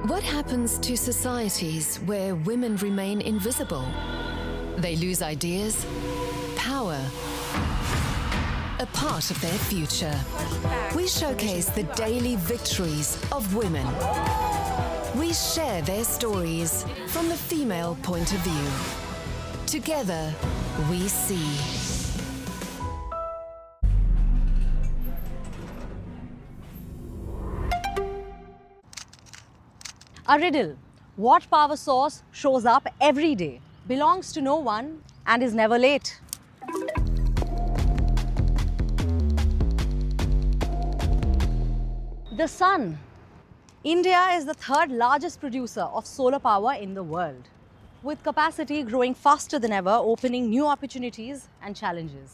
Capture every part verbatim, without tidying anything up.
What happens to societies where women remain invisible? They lose ideas, power, a part of their future. We showcase the daily victories of women. We share their stories from the female point of view. Together, we see. A riddle. What power source shows up every day, belongs to no one, and is never late? The sun. India is the third largest producer of solar power in the world, with capacity growing faster than ever, opening new opportunities and challenges.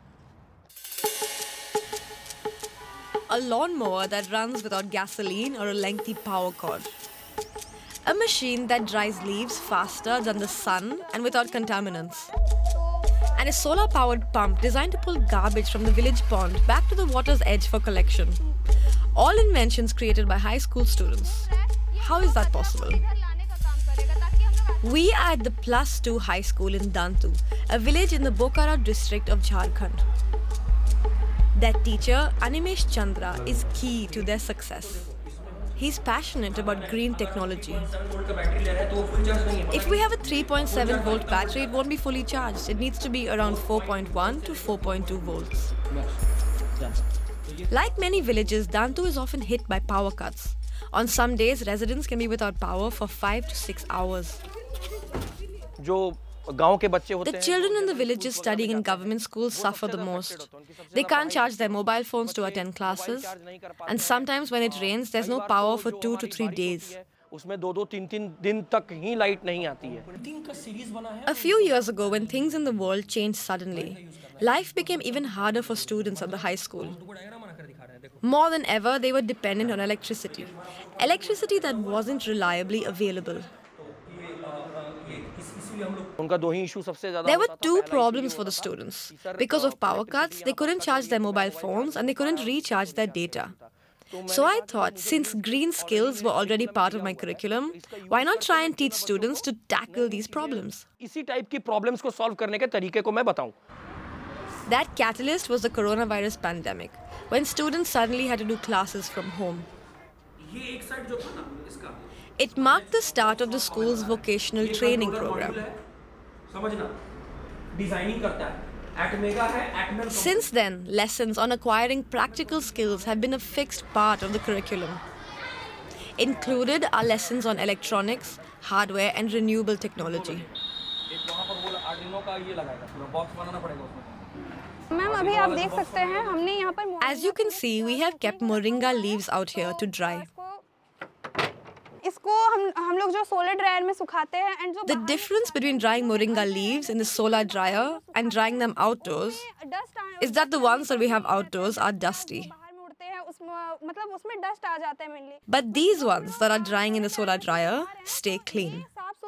A lawnmower that runs without gasoline or a lengthy power cord. A machine that dries leaves faster than the sun and without contaminants. And a solar-powered pump designed to pull garbage from the village pond back to the water's edge for collection. All inventions created by high school students. How is that possible? We are at the Plus Two High School in Dantu, a village in the Bokara district of Jharkhand. Their teacher, Animesh Chandra, is key to their success. He's passionate about green technology. If we have a three point seven volt battery, it won't be fully charged. It needs to be around four point one to four point two volts. Like many villages, Dantu is often hit by power cuts. On some days, residents can be without power for five to six hours. The children in the villages studying in government schools suffer the most. They can't charge their mobile phones to attend classes. And sometimes when it rains, there's no power for two to three days. A few years ago, when things in the world changed suddenly, life became even harder for students at the high school. More than ever, they were dependent on electricity. Electricity that wasn't reliably available. There were two problems for the students. Because of power cuts, they couldn't charge their mobile phones and they couldn't recharge their data. So I thought, since green skills were already part of my curriculum, why not try and teach students to tackle these problems? That catalyst was the coronavirus pandemic, when students suddenly had to do classes from home. It marked the start of the school's vocational training program. Since then, lessons on acquiring practical skills have been a fixed part of the curriculum. Included are lessons on electronics, hardware, and renewable technology. As you can see, we have kept moringa leaves out here to dry. The difference between drying moringa leaves in the solar dryer and drying them outdoors is that the ones that we have outdoors are dusty. But these ones that are drying in the solar dryer stay clean.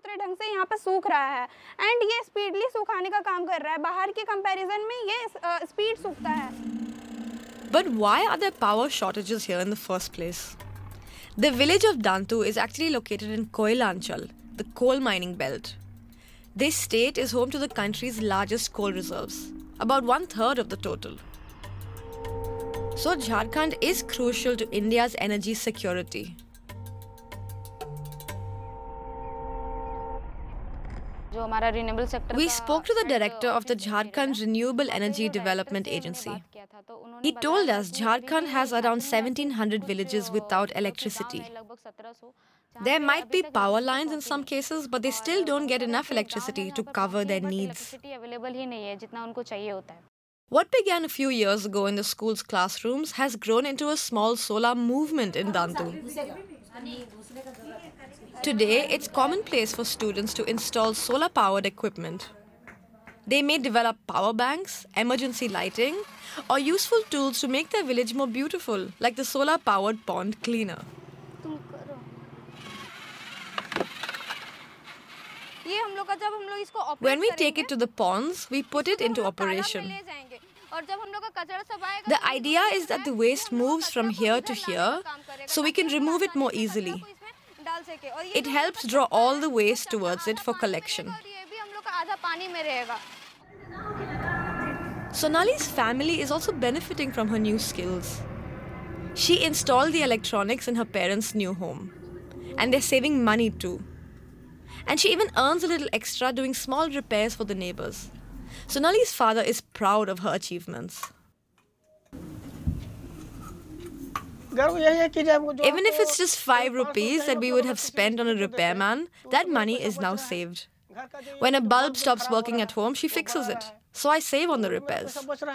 But why are there power shortages here in the first place? The village of Dantu is actually located in Koilanchal, the coal mining belt. This state is home to the country's largest coal reserves, about one-third of the total. So Jharkhand is crucial to India's energy security. We spoke to the director of the Jharkhand Renewable Energy Development Agency. He told us Jharkhand has around seventeen hundred villages without electricity. There might be power lines in some cases, but they still don't get enough electricity to cover their needs. What began a few years ago in the school's classrooms has grown into a small solar movement in Dantu. Today, it's commonplace for students to install solar-powered equipment. They may develop power banks, emergency lighting, or useful tools to make their village more beautiful, like the solar-powered pond cleaner. When we take it to the ponds, we put it into operation. The idea is that the waste moves from here to here, so we can remove it more easily. It helps draw all the waste towards it for collection. Sonali's family is also benefiting from her new skills. She installed the electronics in her parents' new home. And they're saving money too. And she even earns a little extra doing small repairs for the neighbors. Sonali's father is proud of her achievements. Even if it's just five rupees that we would have spent on a repairman, that money is now saved. When a bulb stops working at home, she fixes it. So I save on the repairs.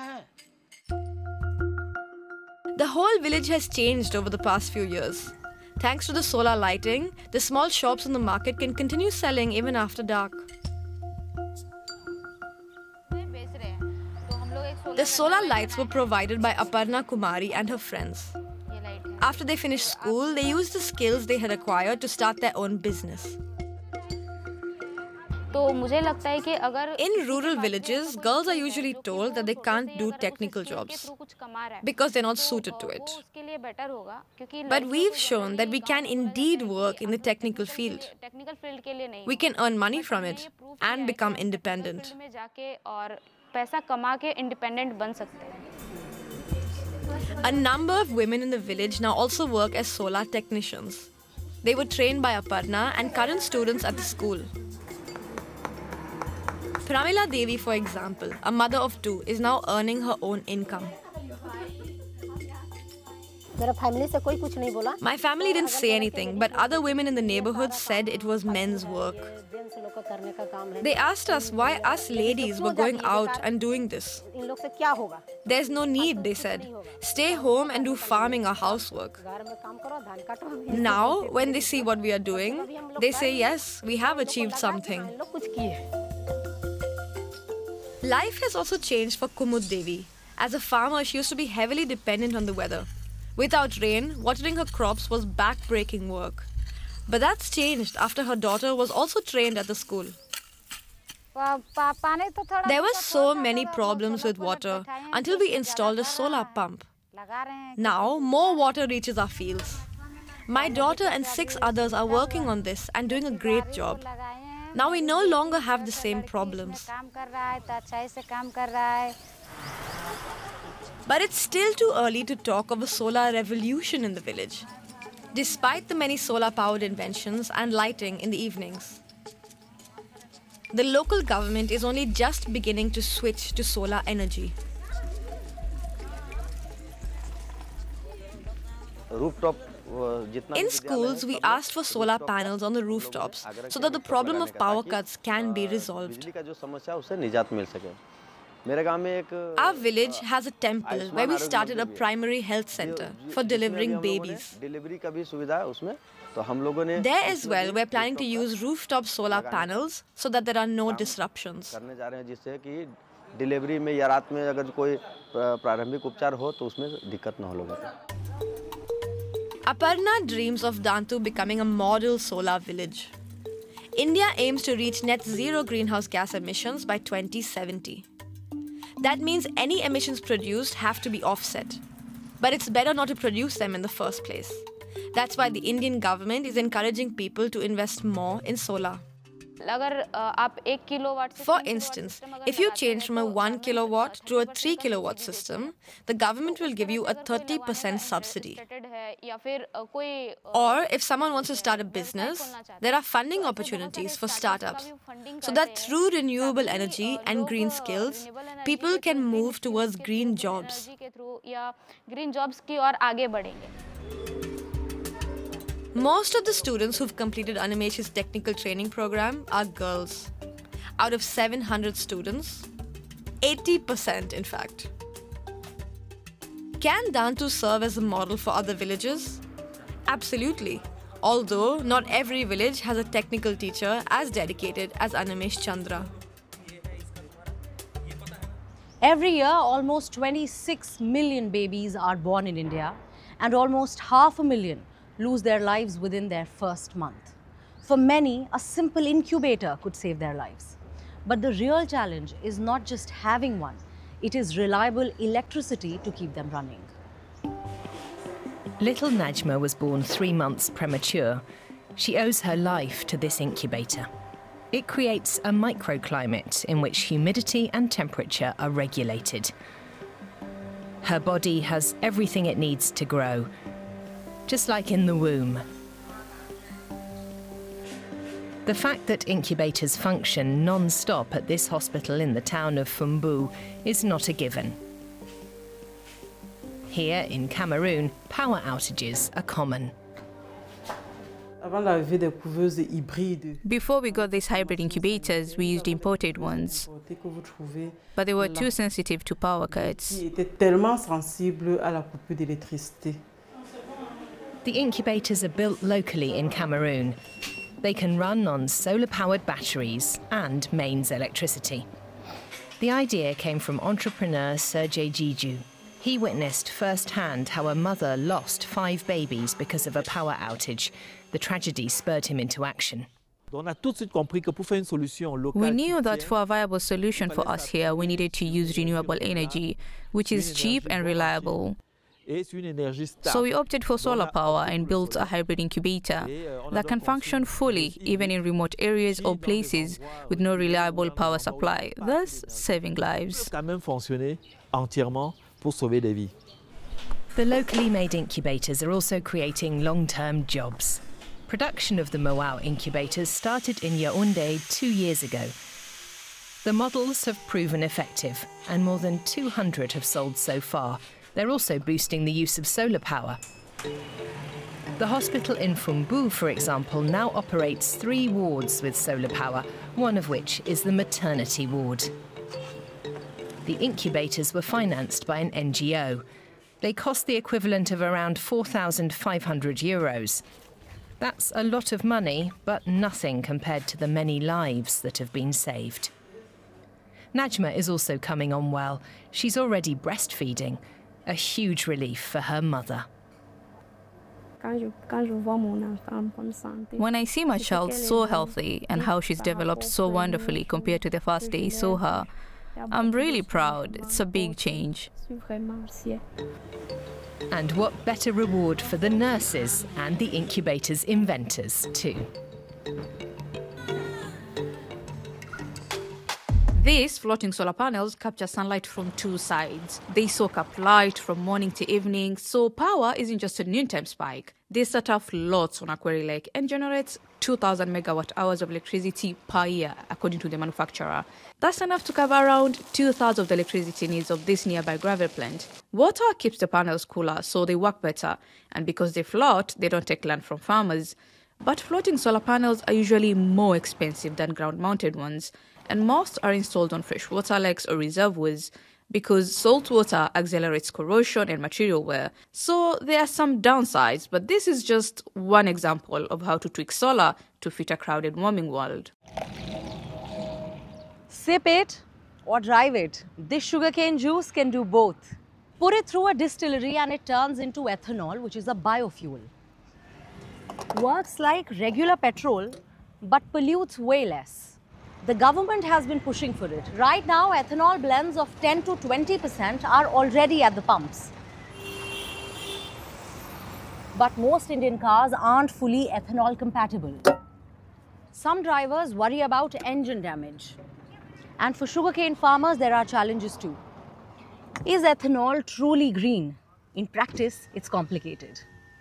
The whole village has changed over the past few years. Thanks to the solar lighting, the small shops in the market can continue selling even after dark. The solar lights were provided by Aparna Kumari and her friends. After they finished school, they used the skills they had acquired to start their own business. In rural villages, girls are usually told that they can't do technical jobs because they're not suited to it. But we've shown that we can indeed work in the technical field. We can earn money from it and become independent. A number of women in the village now also work as solar technicians. They were trained by Aparna and current students at the school. Pramila Devi, for example, a mother of two, is now earning her own income. My family didn't say anything, but other women in the neighborhood said it was men's work. They asked us why us ladies were going out and doing this. There's no need, they said. Stay home and do farming or housework. Now, when they see what we are doing, they say, yes, we have achieved something. Life has also changed for Kumud Devi. As a farmer, she used to be heavily dependent on the weather. Without rain, watering her crops was back-breaking work. But that's changed after her daughter was also trained at the school. There were so many problems with water until we installed a solar pump. Now, more water reaches our fields. My daughter and six others are working on this and doing a great job. Now we no longer have the same problems. But it's still too early to talk of a solar revolution in the village, despite the many solar-powered inventions and lighting in the evenings. The local government is only just beginning to switch to solar energy. Rooftop. In schools, we asked for solar panels on the rooftops so that the problem of power cuts can be resolved. Our village has a temple where we started a primary health center for delivering babies. There as well, we're planning to use rooftop solar panels so that there are no disruptions. Aparna dreams of Dantu becoming a model solar village. India aims to reach net zero greenhouse gas emissions by twenty seventy. That means any emissions produced have to be offset. But it's better not to produce them in the first place. That's why the Indian government is encouraging people to invest more in solar. For instance, if you change from a one kilowatt to a three kilowatt system, the government will give you a thirty percent subsidy. Or if someone wants to start a business, there are funding opportunities for startups, so that through renewable energy and green skills, people can move towards green jobs. Most of the students who've completed Animesh's technical training program are girls. Out of seven hundred students, eighty percent in fact. Can Dantu serve as a model for other villages? Absolutely. Although not every village has a technical teacher as dedicated as Animesh Chandra. Every year, almost twenty-six million babies are born in India, and almost half a million lose their lives within their first month. For many, a simple incubator could save their lives. But the real challenge is not just having one, it is reliable electricity to keep them running. Little Najma was born three months premature. She owes her life to this incubator. It creates a microclimate in which humidity and temperature are regulated. Her body has everything it needs to grow, just like in the womb. The fact that incubators function non-stop at this hospital in the town of Fumbu is not a given. Here in Cameroon, power outages are common. Before we got these hybrid incubators, we used imported ones, but they were too sensitive to power cuts. The incubators are built locally in Cameroon. They can run on solar-powered batteries and mains electricity. The idea came from entrepreneur Sergei Jiju. He witnessed firsthand how a mother lost five babies because of a power outage. The tragedy spurred him into action. We knew that for a viable solution for us here, we needed to use renewable energy, which is cheap and reliable. So we opted for solar power and built a hybrid incubator that can function fully even in remote areas or places with no reliable power supply, thus saving lives. The locally made incubators are also creating long-term jobs. Production of the Moao incubators started in Yaoundé two years ago. The models have proven effective, and more than two hundred have sold so far. They're also boosting the use of solar power. The hospital in Fumbu, for example, now operates three wards with solar power, one of which is the maternity ward. The incubators were financed by an N G O. They cost the equivalent of around four thousand five hundred euros. That's a lot of money, but nothing compared to the many lives that have been saved. Najma is also coming on well. She's already breastfeeding. A huge relief for her mother. When I see my child so healthy and how she's developed so wonderfully compared to the first day I saw her, I'm really proud. It's a big change. And what better reward for the nurses and the incubator's inventors, too. These floating solar panels capture sunlight from two sides. They soak up light from morning to evening, so power isn't just a noontime spike. They set off lots on Aquari Lake and generates two thousand megawatt hours of electricity per year, according to the manufacturer. That's enough to cover around two-thirds of the electricity needs of this nearby gravel plant. Water keeps the panels cooler, so they work better. And because they float, they don't take land from farmers. But floating solar panels are usually more expensive than ground-mounted ones, and most are installed on freshwater lakes or reservoirs because salt water accelerates corrosion and material wear. So there are some downsides, but this is just one example of how to tweak solar to fit a crowded warming world. Sip it or drive it. This sugarcane juice can do both. Put it through a distillery and it turns into ethanol, which is a biofuel. Works like regular petrol, but pollutes way less. The government has been pushing for it. Right now, ethanol blends of ten to twenty percent are already at the pumps. But most Indian cars aren't fully ethanol compatible. Some drivers worry about engine damage. And for sugarcane farmers, there are challenges too. Is ethanol truly green? In practice, it's complicated.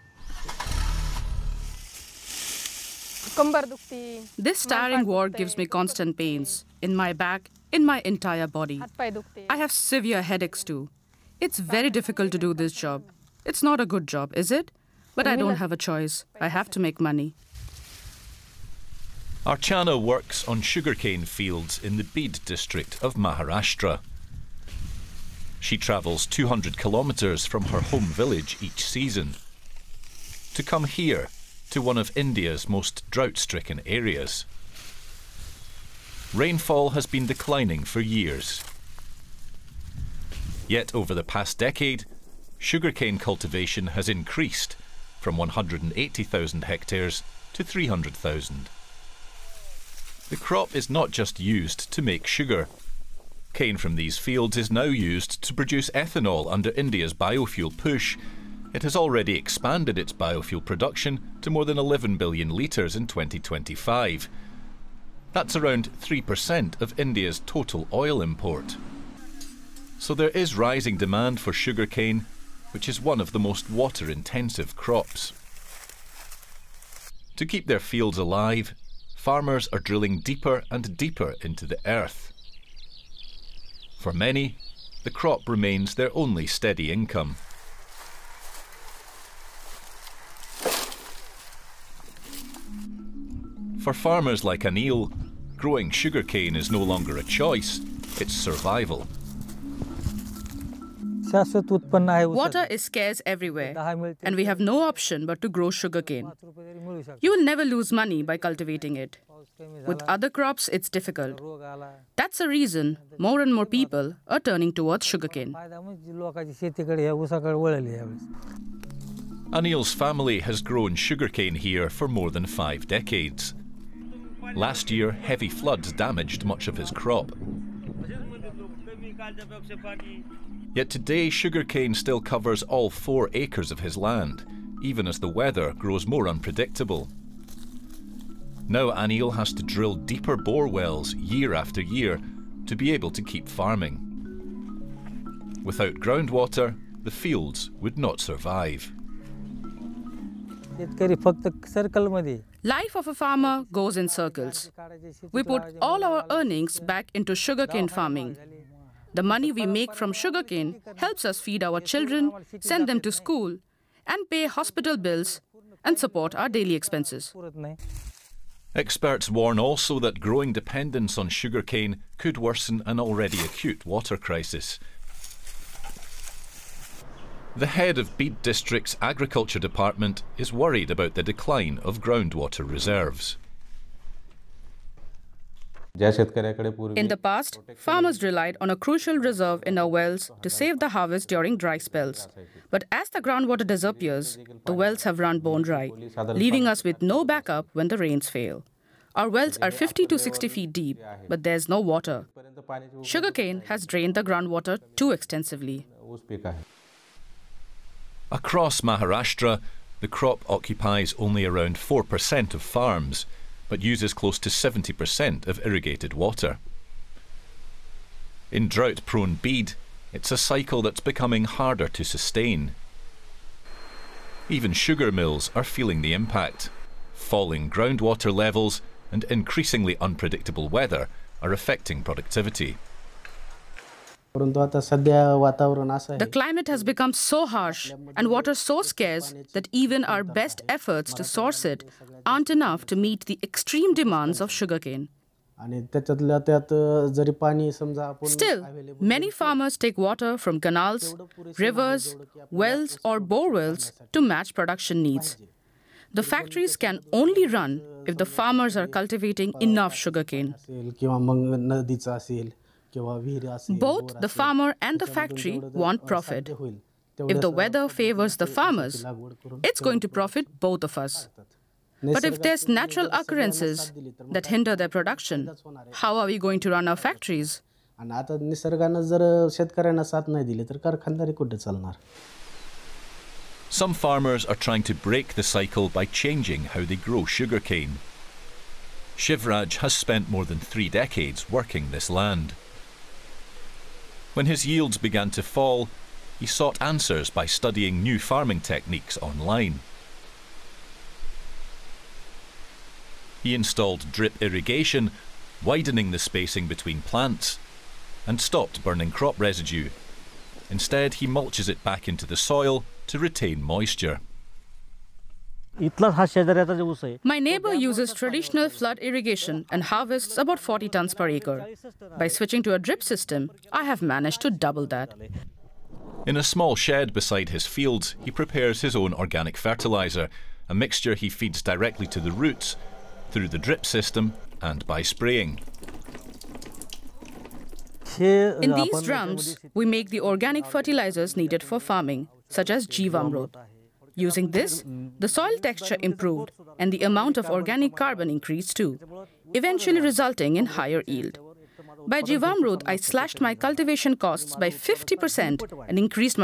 This tiring work gives me constant pains in my back, in my entire body. I have severe headaches too. It's very difficult to do this job. It's not a good job, is it? But I don't have a choice. I have to make money. Archana works on sugarcane fields in the Bid district of Maharashtra. She travels two hundred kilometres from her home village each season to come here to one of India's most drought-stricken areas. Rainfall has been declining for years. Yet over the past decade, sugarcane cultivation has increased from one hundred eighty thousand hectares to three hundred thousand. The crop is not just used to make sugar. Cane from these fields is now used to produce ethanol under India's biofuel push, It has already expanded its biofuel production to more than eleven billion litres in twenty twenty-five. That's around three percent of India's total oil import. So there is rising demand for sugarcane, which is one of the most water-intensive crops. To keep their fields alive, farmers are drilling deeper and deeper into the earth. For many, the crop remains their only steady income. For farmers like Anil, growing sugarcane is no longer a choice, it's survival. Water is scarce everywhere, and we have no option but to grow sugarcane. You will never lose money by cultivating it. With other crops, it's difficult. That's the reason more and more people are turning towards sugarcane. Anil's family has grown sugarcane here for more than five decades. Last year, heavy floods damaged much of his crop. Yet today, sugarcane still covers all four acres of his land, even as the weather grows more unpredictable. Now Anil has to drill deeper bore wells year after year to be able to keep farming. Without groundwater, the fields would not survive. Life of a farmer goes in circles. We put all our earnings back into sugarcane farming. The money we make from sugarcane helps us feed our children, send them to school, and pay hospital bills and support our daily expenses. Experts warn also that growing dependence on sugarcane could worsen an already acute water crisis. The head of Bid District's Agriculture Department is worried about the decline of groundwater reserves. In the past, farmers relied on a crucial reserve in our wells to save the harvest during dry spells. But as the groundwater disappears, the wells have run bone dry, leaving us with no backup when the rains fail. Our wells are fifty to sixty feet deep, but there's no water. Sugarcane has drained the groundwater too extensively. Across Maharashtra, the crop occupies only around four percent of farms, but uses close to seventy percent of irrigated water. In drought-prone Bid, it's a cycle that's becoming harder to sustain. Even sugar mills are feeling the impact. Falling groundwater levels and increasingly unpredictable weather are affecting productivity. The climate has become so harsh and water so scarce that even our best efforts to source it aren't enough to meet the extreme demands of sugarcane. Still, many farmers take water from canals, rivers, wells or bore wells to match production needs. The factories can only run if the farmers are cultivating enough sugarcane. Both the farmer and the factory want profit. If the weather favors the farmers, it's going to profit both of us. But if there's natural occurrences that hinder their production, how are we going to run our factories? Some farmers are trying to break the cycle by changing how they grow sugarcane. Shivraj has spent more than three decades working this land. When his yields began to fall, he sought answers by studying new farming techniques online. He installed drip irrigation, widening the spacing between plants, and stopped burning crop residue. Instead, he mulches it back into the soil to retain moisture. My neighbor uses traditional flood irrigation and harvests about forty tons per acre. By switching to a drip system, I have managed to double that. In a small shed beside his fields, he prepares his own organic fertilizer, a mixture he feeds directly to the roots, through the drip system and by spraying. In these drums, we make the organic fertilizers needed for farming, such as Jeevamrut. Using this, the soil texture improved and the amount of organic carbon increased too, eventually resulting in higher yield. By Jeevamrut, I slashed my cultivation costs by fifty percent and increased my